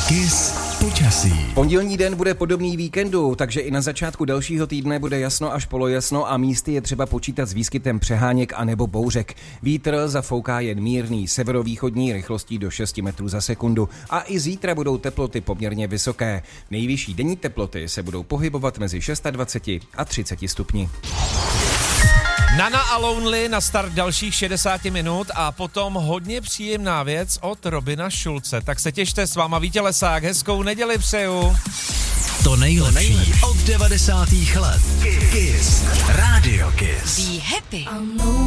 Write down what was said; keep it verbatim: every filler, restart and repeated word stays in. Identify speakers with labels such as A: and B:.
A: Kiss počasí.
B: Pondělní den bude podobný víkendu, takže i na začátku dalšího týdne bude jasno až polojasno a místy je třeba počítat s výskytem přeháněk a nebo bouřek. Vítr zafouká jen mírný severovýchodní rychlostí do šesti metrů za sekundu a i zítra budou teploty poměrně vysoké. Nejvyšší denní teploty se budou pohybovat mezi dvaceti šesti a třiceti stupni.
C: Nana a Lonely na start dalších šedesáti minut a potom hodně příjemná věc od Robina Schulze. Tak se těšte, s váma Vítě Lesák, hezkou neděli přeju.
A: To nejlepší od devadesátých let. Kiss. Radio Kiss.
D: Be happy.